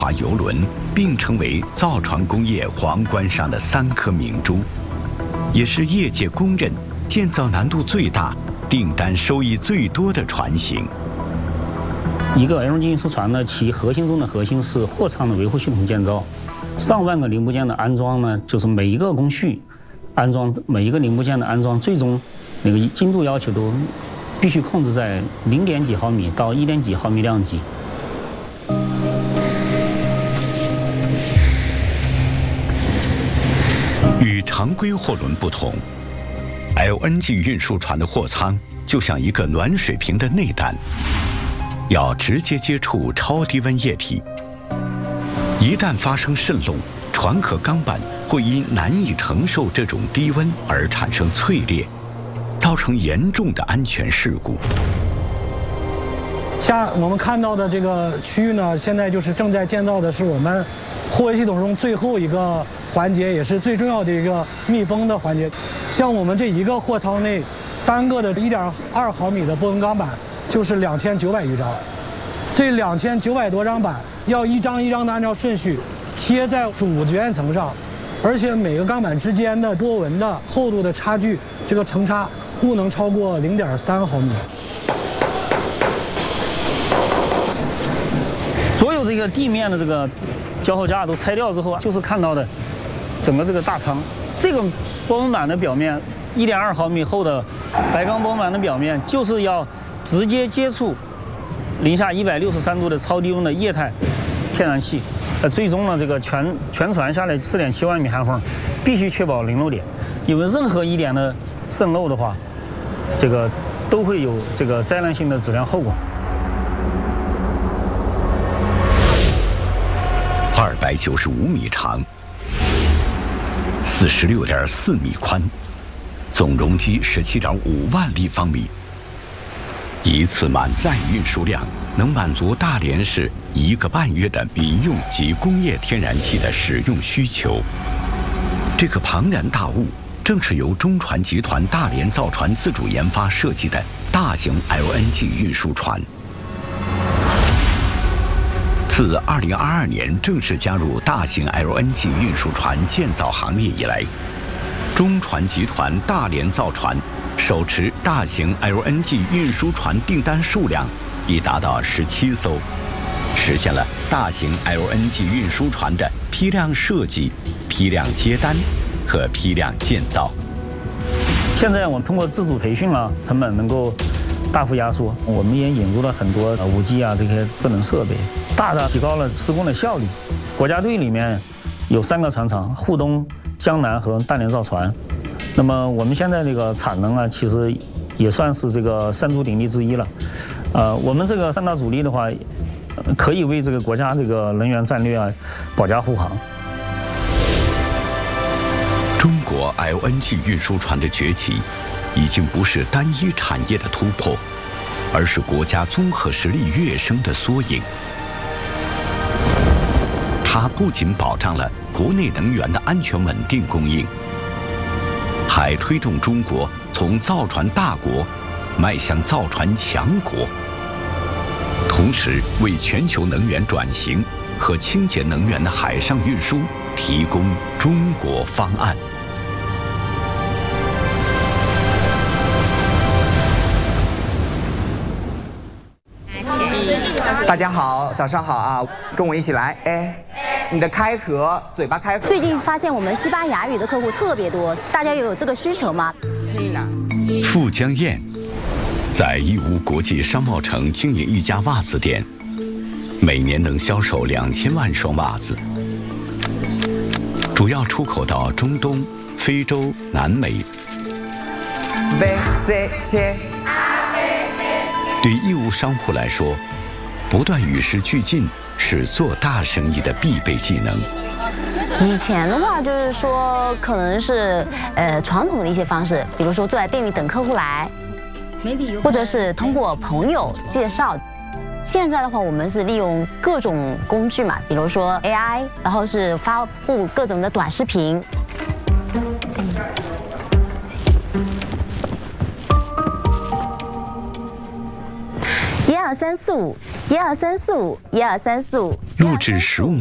华邮轮并称为造船工业皇冠上的3颗明珠，也是业界公认建造难度最大、订单收益最多的船型。 一个 LNG 运输船呢，其核心中的核心是货舱的维护系统建造，上万个零部件的安装呢，就是每一个工序安装每一个零部件的安装，最终那个精度要求都必须控制在0.几毫米到1点几毫米量级。 与常规货轮不同 ，LNG 运输船的货舱就像一个暖水瓶的内胆，要直接接触超低温液体。一旦发生渗漏，船壳钢板会因难以承受这种低温而产生脆裂，造成严重的安全事故。 像我们看到的这个区域呢，现在就是正在建造的是我们货柜系统中最后一个环节，也是最重要的一个密封的环节。像我们这一个货舱内，单个的1.2毫米的波纹钢板就是2900余张，这2900多张板要一张一张的按照顺序贴在主绝缘层上，而且每个钢板之间的波纹的厚度的差距，这个层差不能超过0.3毫米。 所有这个地面的这个胶后架都拆掉之后，就是看到的整个这个大舱，这个波纹板的表面1.2毫米厚的白钢波纹板的表面，就是要直接接触零下163度的超低温的液态天然气。最终呢，这个全船下来4.7万米含缝，必须确保零漏点，因为任何一点的渗漏的话，这个都会有这个灾难性的质量后果。 295米长，46.4米宽，总容积17.5万立方米。一次满载运输量能满足大连市1个半月的民用及工业天然气的使用需求。这个庞然大物正是由中船集团大连造船自主研发设计的大型 LNG 运输船。自2022年正式加入大型 LNG 运输船建造行列以来，中船集团大连造船手持大型 LNG 运输船订单数量已达到17艘，实现了大型 LNG 运输船的批量设计、批量接单和批量建造。 现在我们通过自主培训啊，成本能够大幅压缩。我们也引入了很多5G 啊这些智能设备，大大提高了施工的效率。国家队里面有3个船厂，沪东、江南和大连造船。那么我们现在这个产能啊，其实也算是这个三足鼎立之一了。我们这个3大主力的话，可以为这个国家这个能源战略啊保驾护航。 中国 LNG 运输船的崛起，已经不是单一产业的突破，而是国家综合实力跃升的缩影。它不仅保障了国内能源的安全稳定供应，还推动中国从造船大国迈向造船强国，同时为全球能源转型和清洁能源的海上运输提供中国方案。 大家好，早上好啊！跟我一起来，哎，你的开合，嘴巴开合。 最近发现我们西班牙语的客户特别多，大家也有这个需求吗？ 傅江燕在义乌国际商贸城经营一家袜子店，每年能销售2000万双袜子，主要出口到中东、非洲、南美。对义乌商户来说，不断与时俱进是做大生意的必备技能。 以前的话就是说，可能是传统的一些方式，比如说坐在店里等客户来，或者是通过朋友介绍。现在的话，我们是利用各种工具嘛，比如说 AI， 然后是发布各种的短视频。12345，12345，12345。 录制15